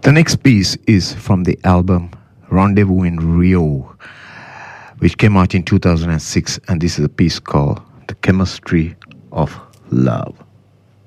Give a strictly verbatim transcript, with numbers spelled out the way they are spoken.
The next piece is from the album Rendezvous in Rio, which came out in two thousand six, and this is a piece called The Chemistry of Love.